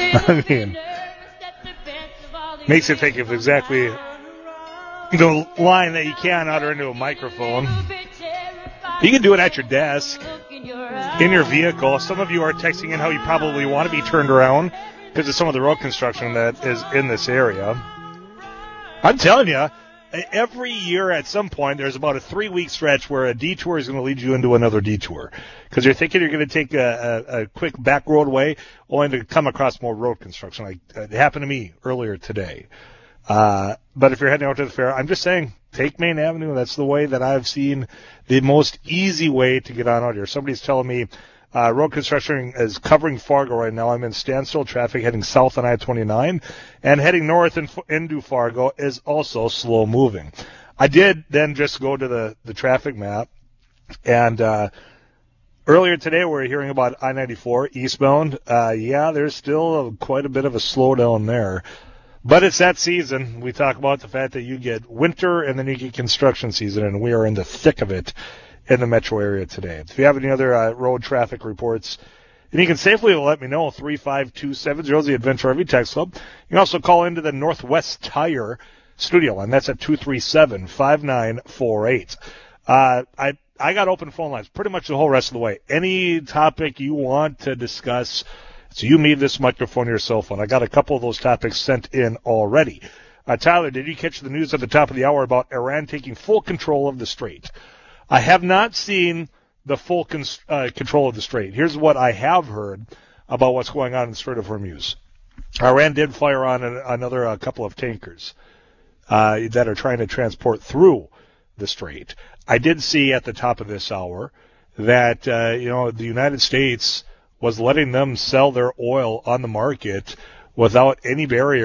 I mean, makes you think of exactly the line that you can't utter into a microphone. You can do it at your desk, in your vehicle. Some of you are texting in how you probably want to be turned around because of some of the road construction that is in this area. I'm telling you, every year at some point there's about a 3-week stretch where a detour is going to lead you into another detour because you're thinking you're going to take a quick back roadway only to come across more road construction. Like it happened to me earlier today. But if you're heading out to the fair, I'm just saying, take Main Avenue. That's the way that I've seen the most easy way to get on out here. Somebody's telling me road construction is covering Fargo right now. I'm in standstill traffic heading south on I-29, and heading north into Fargo is also slow moving. I did then just go to the traffic map, and earlier today we were hearing about I-94 eastbound. Yeah, there's still quite a bit of a slowdown there. But it's that season. We talk about the fact that you get winter and then you get construction season, and we are in the thick of it in the metro area today. If you have any other road traffic reports, and you can safely let me know, 35270 is the Adventure RV Text Club. You can also call into the Northwest Tire studio line. That's at 237-5948. I got open phone lines pretty much the whole rest of the way. Any topic you want to discuss, so you need this microphone or your cell phone. I got a couple of those topics sent in already. Tyler, did you catch the news at the top of the hour about Iran taking full control of the Strait? I have not seen the full control of the Strait. Here's what I have heard about what's going on in the Strait of Hormuz. Iran did fire on another couple of tankers that are trying to transport through the Strait. I did see at the top of this hour that the United States was letting them sell their oil on the market without any barrier